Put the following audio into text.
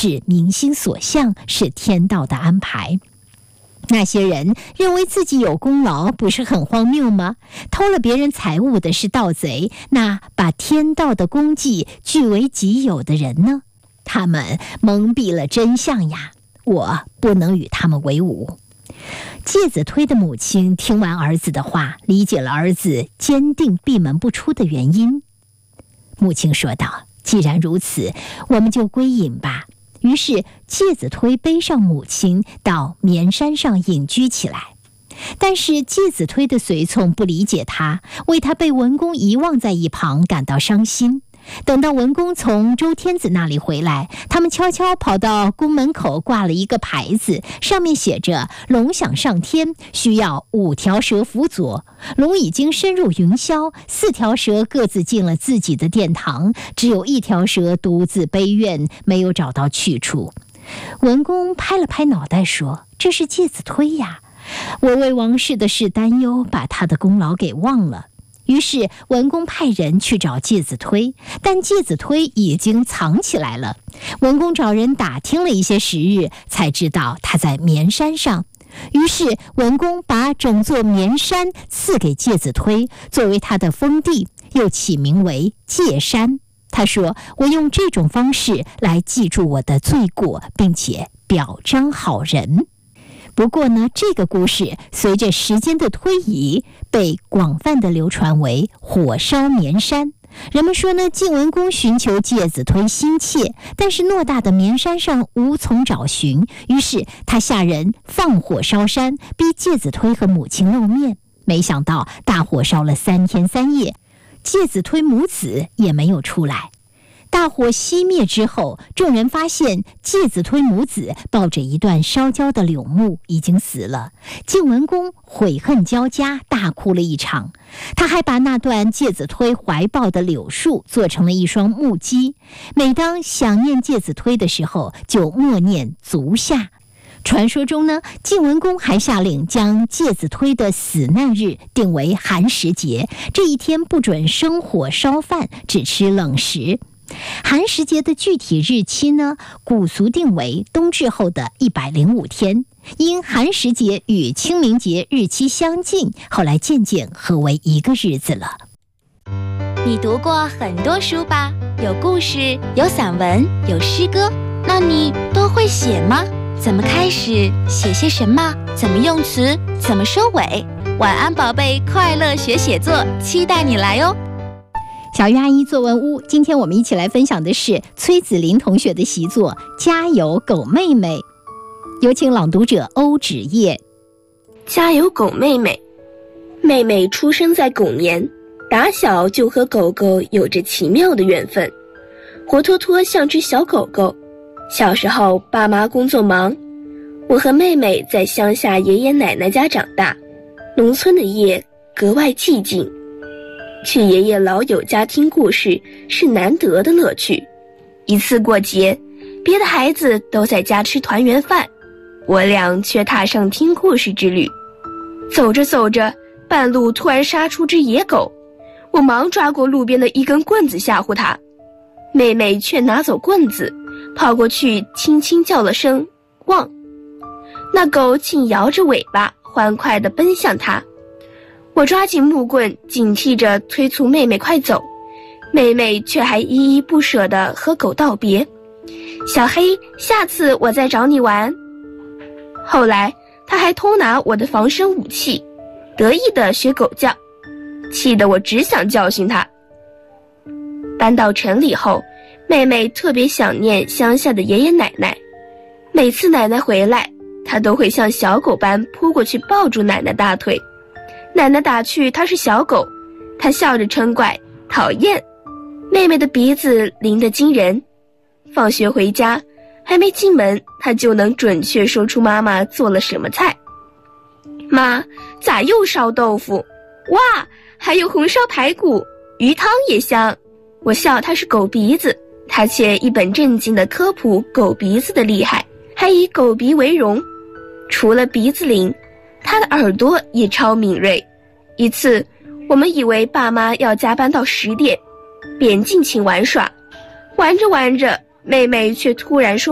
是民心所向，是天道的安排。那些人认为自己有功劳，不是很荒谬吗？偷了别人财物的是盗贼，那把天道的功绩据为己有的人呢？他们蒙蔽了真相呀，我不能与他们为伍。介子推的母亲听完儿子的话，理解了儿子坚定闭门不出的原因。母亲说道：既然如此，我们就归隐吧。于是介子推背上母亲到绵山上隐居起来。但是介子推的随从不理解他，为他被文公遗忘在一旁感到伤心。等到文公从周天子那里回来，他们悄悄跑到宫门口挂了一个牌子，上面写着龙想上天，需要5条蛇辅佐。龙已经深入云霄，4条蛇各自进了自己的殿堂，只有1条蛇独自悲怨，没有找到去处。文公拍了拍脑袋说：这是介子推呀，我为王室的事担忧，把他的功劳给忘了。于是文公派人去找介子推，但介子推已经藏起来了。文公找人打听了一些时日，才知道他在绵山上。于是文公把整座绵山赐给介子推，作为他的封地，又起名为介山。他说：我用这种方式来记住我的罪过，并且表彰好人。不过呢，这个故事随着时间的推移，被广泛的流传为火烧绵山。人们说呢，晋文公寻求介子推心切，但是偌大的绵山上无从找寻，于是他下人放火烧山，逼介子推和母亲露面。没想到大火烧了3天3夜，介子推母子也没有出来。大火熄灭之后，众人发现介子推母子抱着一段烧焦的柳木已经死了。晋文公悔恨交加，大哭了一场。他还把那段介子推怀抱的柳树做成了一双木屐，每当想念介子推的时候，就默念足下。传说中呢，晋文公还下令将介子推的死难日定为寒食节，这一天不准生火烧饭，只吃冷食。寒食节的具体日期呢，古俗定为冬至后的105天，因寒食节与清明节日期相近，后来渐渐合为一个日子了。 你读过很多书吧？有故事，有散文，有诗歌，那你都会写吗？怎么开始？写些什么？怎么用词？怎么收尾？晚安宝贝，快乐学写作，期待你来哦。 小鱼阿姨作文屋，今天我们一起来分享的是崔子林同学的习作《家有狗妹妹》，有请朗读者欧芷叶。 家有狗妹妹，妹妹出生在狗年，打小就和狗狗有着奇妙的缘分，活脱脱像只小狗狗。小时候爸妈工作忙，我和妹妹在乡下爷爷奶奶家长大，农村的夜格外寂静。去爷爷老友家听故事是难得的乐趣。一次过节，别的孩子都在家吃团圆饭，我俩却踏上听故事之旅。走着走着，半路突然杀出只野狗，我忙抓过路边的一根棍子吓唬它，妹妹却拿走棍子，跑过去轻轻叫了声汪，那狗竟摇着尾巴欢快地奔向它。我抓紧木棍，警惕着催促妹妹快走，妹妹却还依依不舍地和狗道别：小黑，下次我再找你玩。后来她还偷拿我的防身武器，得意地学狗叫，气得我只想教训她。搬到城里后，妹妹特别想念乡下的爷爷奶奶，每次奶奶回来，她都会像小狗般扑过去抱住奶奶大腿。奶奶打趣她是小狗，她笑着嗔怪讨厌。妹妹的鼻子灵得惊人，放学回家还没进门，她就能准确说出妈妈做了什么菜。妈，咋又烧豆腐？哇，还有红烧排骨，鱼汤也香。我笑她是狗鼻子，她却一本正经地科普狗鼻子的厉害，还以狗鼻为荣。除了鼻子灵，他的耳朵也超敏锐。一次，我们以为爸妈要加班到10点，便尽情玩耍。玩着玩着，妹妹却突然说